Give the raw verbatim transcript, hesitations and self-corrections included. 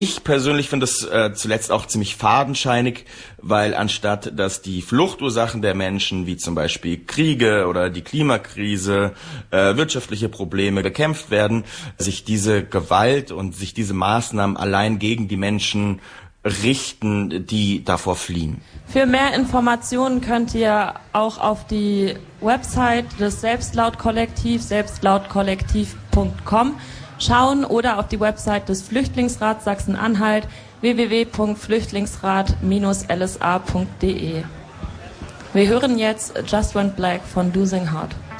Ich persönlich finde es äh, zuletzt auch ziemlich fadenscheinig, weil anstatt dass die Fluchtursachen der Menschen, wie zum Beispiel Kriege oder die Klimakrise, äh, wirtschaftliche Probleme bekämpft werden, sich diese Gewalt und sich diese Maßnahmen allein gegen die Menschen richten, die davor fliehen. Für mehr Informationen könnt ihr auch auf die Website des Selbstlaut-Kollektivs, selbstlautkollektiv punkt com, schauen oder auf die Website des Flüchtlingsrats Sachsen-Anhalt w w w punkt flüchtlingsrat Bindestrich l s a punkt d e. Wir hören jetzt Just Went Black von Losing Heart.